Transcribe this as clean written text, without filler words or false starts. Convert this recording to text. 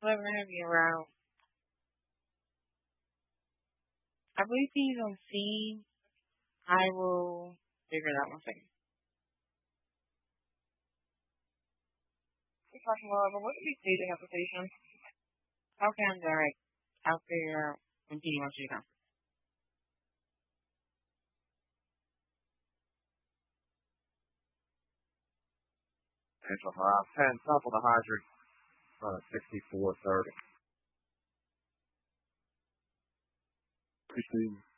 Love to have you around. I believe he's on C. I will figure that one second. We're talking about what is the dating application? Okay, I'm direct. I'll figure out when he wants you to come. Angela High, 10, top of the hydrant, 6430. 16.